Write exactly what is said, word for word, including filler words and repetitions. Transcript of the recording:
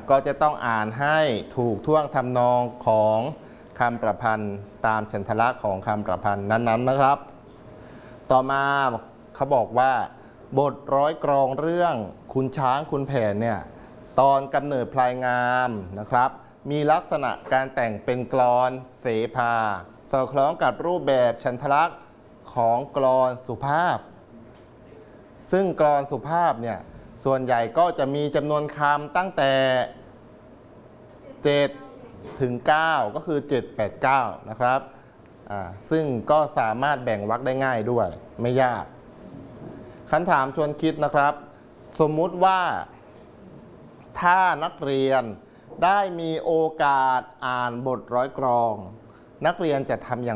ก็จะต้องอ่านให้ถูกท่วงทำนองของคำประพันธ์ตามฉันทละของคำประพันธ์นั้นๆนะครับต่อมาเขาบอกว่าบทร้อยกรองเรื่องคุณช้างคุณแผนเนี่ยตอนกำเนิดพลายงามนะครับมีลักษณะการแต่งเป็นกลอนเสภาสอดคล้องกับรูปแบบฉันทลักษณ์ของกลอนสุภาพซึ่งกลอนสุภาพเนี่ยส่วนใหญ่ก็จะมีจำนวนคำตั้งแต่เจ็ดถึงเก้าก็คือเจ็ด แปด เก้านะครับอ่าซึ่งก็สามารถแบ่งวรรคได้ง่ายด้วยไม่ยากคำถามชวนคิดนะครับสมมุติว่าถ้านักเรียนได้มีโอกาสอ่านบทร้อยกรองนักเรียนจะทำอย่าง